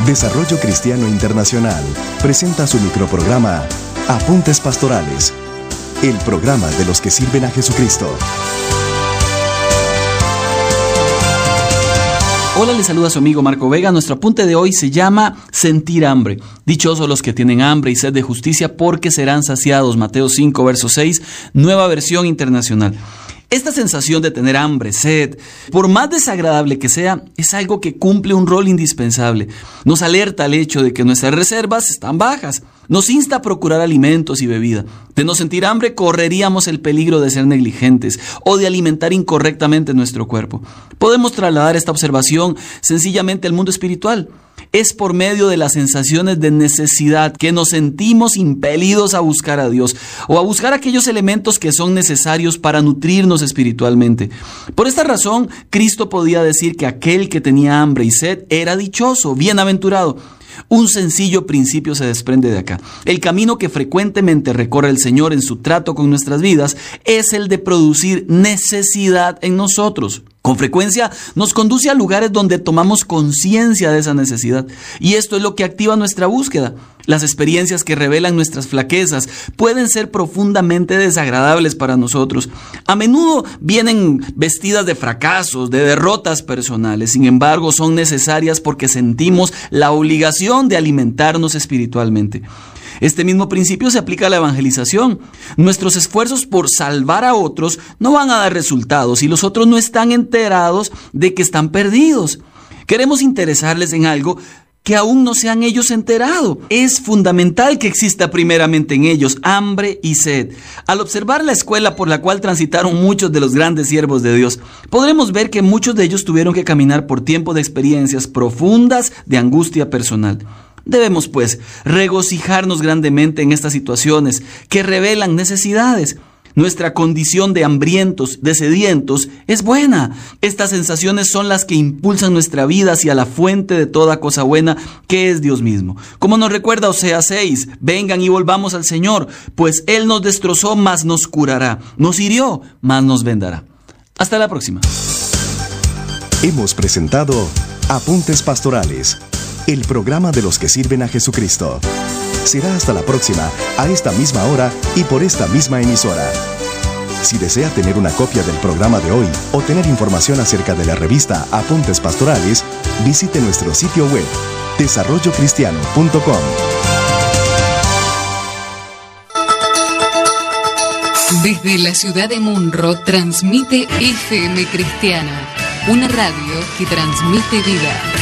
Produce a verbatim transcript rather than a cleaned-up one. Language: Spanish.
Desarrollo Cristiano Internacional presenta su microprograma Apuntes Pastorales, el programa de los que sirven a Jesucristo. Hola, les saluda su amigo Marco Vega. Nuestro apunte de hoy se llama Sentir hambre. Dichosos los que tienen hambre y sed de justicia, porque serán saciados. Mateo cinco, verso seis, Nueva Versión Internacional. Esta sensación de tener hambre, sed, por más desagradable que sea, es algo que cumple un rol indispensable. Nos alerta al hecho de que nuestras reservas están bajas. Nos insta a procurar alimentos y bebida. De no sentir hambre, correríamos el peligro de ser negligentes o de alimentar incorrectamente nuestro cuerpo. Podemos trasladar esta observación sencillamente al mundo espiritual. Es por medio de las sensaciones de necesidad que nos sentimos impelidos a buscar a Dios o a buscar aquellos elementos que son necesarios para nutrirnos espiritualmente. Por esta razón, Cristo podía decir que aquel que tenía hambre y sed era dichoso, bienaventurado. Un sencillo principio se desprende de acá. El camino que frecuentemente recorre el Señor en su trato con nuestras vidas es el de producir necesidad en nosotros. Con frecuencia nos conduce a lugares donde tomamos conciencia de esa necesidad, y esto es lo que activa nuestra búsqueda. Las experiencias que revelan nuestras flaquezas pueden ser profundamente desagradables para nosotros. A menudo vienen vestidas de fracasos, de derrotas personales. Sin embargo, son necesarias porque sentimos la obligación de alimentarnos espiritualmente. Este mismo principio se aplica a la evangelización. Nuestros esfuerzos por salvar a otros no van a dar resultados y los otros no están enterados de que están perdidos. Queremos interesarles en algo que aún no se han ellos enterado. Es fundamental que exista primeramente en ellos hambre y sed. Al observar la escuela por la cual transitaron muchos de los grandes siervos de Dios, podremos ver que muchos de ellos tuvieron que caminar por tiempos de experiencias profundas de angustia personal. Debemos, pues, regocijarnos grandemente en estas situaciones que revelan necesidades. Nuestra condición de hambrientos, de sedientos, es buena. Estas sensaciones son las que impulsan nuestra vida hacia la fuente de toda cosa buena, que es Dios mismo. Como nos recuerda Oseas seis, vengan y volvamos al Señor, pues Él nos destrozó, mas nos curará. Nos hirió, mas nos vendará. Hasta la próxima. Hemos presentado Apuntes Pastorales, el programa de los que sirven a Jesucristo. Será hasta la próxima, a esta misma hora y por esta misma emisora. Si desea tener una copia del programa de hoy o tener información acerca de la revista Apuntes Pastorales, visite nuestro sitio web, desarrollo cristiano punto com. Desde la ciudad de Munro transmite F M Cristiana, una radio que transmite vida.